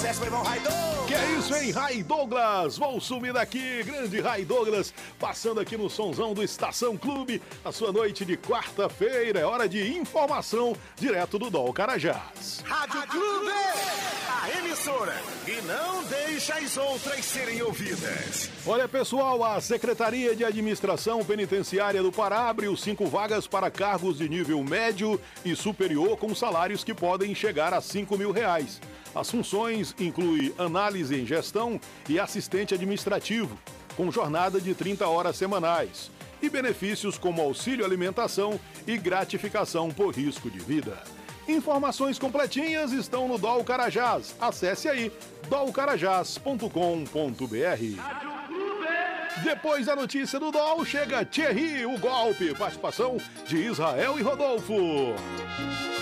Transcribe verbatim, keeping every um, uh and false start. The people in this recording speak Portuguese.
sucesso, meu irmão Ray Douglas. Que é isso, hein, Ray Douglas? Vou sumir daqui, grande Ray Douglas, passando aqui no sonzão do Estação Clube, a sua noite de quarta-feira. É hora de informação direto do Dol Carajás. Rádio, Rádio Clube, a emissora que não deixa as outras serem ouvidas. Olha, pessoal, a Secretaria de Administração Penitenciária do Pará abriu cinco vagas para cargos de nível médio e superior com salários que podem chegar a cinco mil reais. As funções incluem análise em gestão e assistente administrativo, com jornada de trinta horas semanais, e benefícios como auxílio alimentação e gratificação por risco de vida. Informações completinhas estão no Dol Carajás. Acesse aí dol carajás ponto com ponto br. Depois da notícia do Dol, chega Thierry, o golpe. Participação de Israel e Rodolfo.